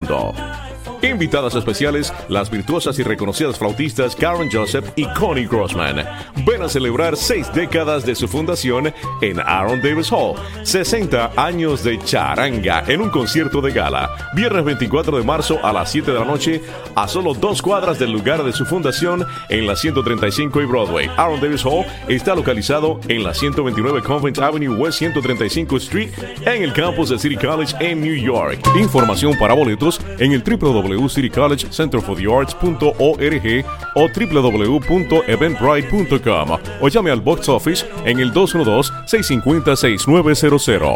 mundo. Invitadas especiales, las virtuosas y reconocidas flautistas Karen Joseph y Connie Grossman. Ven a celebrar 6 décadas de su fundación en Aaron Davis Hall. 60 años de charanga en un concierto de gala. Viernes 24 de marzo a las 7 de la noche, a solo 2 cuadras del lugar de su fundación en la 135 y Broadway. Aaron Davis Hall está localizado en la 129 Convent Avenue West 135 Street en el campus de City College en New York. Información para boletos en el www.citycollegecenterforthearts.org o www.eventbrite.com o llame al box office en el 212-650-6900.